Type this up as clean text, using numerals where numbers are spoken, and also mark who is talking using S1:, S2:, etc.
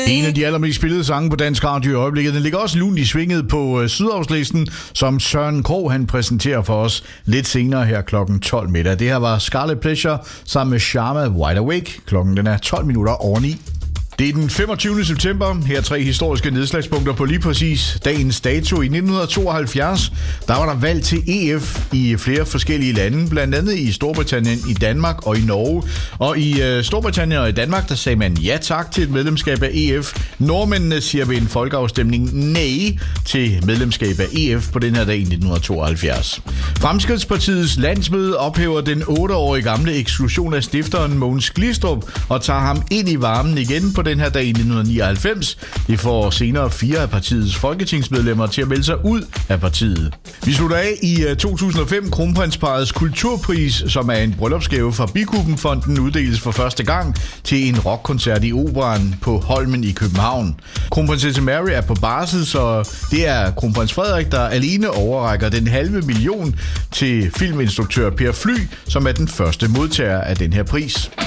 S1: En af de allermest spillede sange på dansk radio i øjeblikket. Den ligger også lunt i svinget på Sydhavslisten, som Søren Krog han præsenterer for os lidt senere her klokken 12 middag. Det her var Scarlet Pleasure sammen med Sharma Wide Awake. Klokken den er 12 minutter over 9. Det er den 25. september. Her er 3 historiske nedslagspunkter på lige præcis dagens dato. I 1972, der var der valg til EF i flere forskellige lande, blandt andet i Storbritannien, i Danmark og i Norge. Og i Storbritannien og i Danmark, der sagde man ja tak til et medlemskab af EF. Nordmændene siger ved en folkeafstemning nej til medlemskab af EF på den her dag i 1972. Fremskridtspartiets landsmøde ophæver den 8-årige gamle eksklusion af stifteren Mogens Glistrup og tager ham ind i varmen igen på den her dag i 1999. Det får senere 4 af partiets folketingsmedlemmer til at melde sig ud af partiet. Vi slutter af i 2005. Kronprinsparrets kulturpris, som er en bryllupsgave fra Bikubenfonden, uddeles for første gang til en rockkoncert i Operaen på Holmen i København. Kronprinsesse Mary er på barsel, så det er kronprins Frederik, der alene overrækker den $500,000 til filminstruktør Per Fly, som er den første modtager af den her pris.